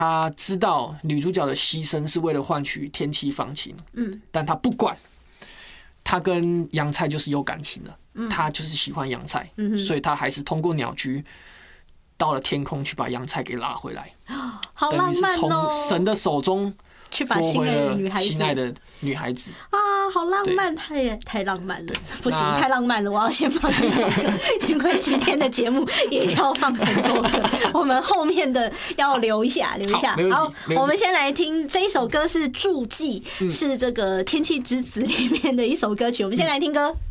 他知道女主角的牺牲是为了换取天气放晴，但他不管，他跟洋菜就是有感情了，他就是喜欢洋菜，所以他还是通过鸟居到了天空去把洋菜给拉回来， 好浪漫哦！ 从神的手中去把心爱的女孩子啊， 好浪漫，太浪漫了，不行，太浪漫了，我要先放一首歌，因为今天的节目也要放很多歌，我们后面的要留一下。好，我们先来听这一首歌是《注记》，是这个《天气之子》里面的一首歌曲，我们先来听歌。